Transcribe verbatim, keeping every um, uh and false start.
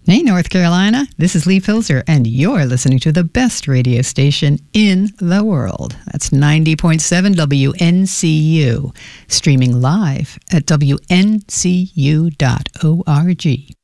Hey, North Carolina, this is Lee Pilzer, and you're listening to the best radio station in the world. That's ninety point seven W N C U, streaming live at W N C U dot org.